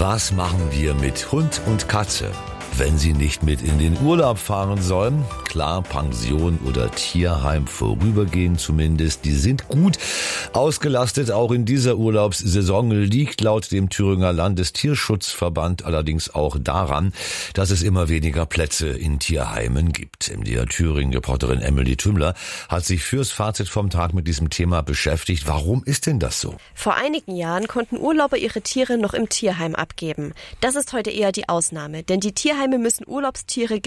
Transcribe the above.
Was machen wir mit Hund und Katze, wenn sie nicht mit in den Urlaub fahren sollen? Klar, Pension oder Tierheim vorübergehend zumindest, die sind gut ausgelastet. Auch in dieser Urlaubssaison liegt laut dem Thüringer Landestierschutzverband allerdings auch daran, dass es immer weniger Plätze in Tierheimen gibt. MDR Thüringen-Reporterin Emily Tümmler hat sich fürs Fazit vom Tag mit diesem Thema beschäftigt. Warum ist denn das so? Vor einigen Jahren konnten Urlauber ihre Tiere noch im Tierheim abgeben. Das ist heute eher die Ausnahme, denn die Tierheime müssen Urlaubstiere